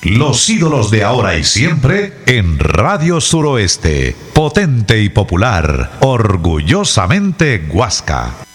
Los ídolos de ahora y siempre en Radio Suroeste. Potente y popular, orgullosamente Huasca.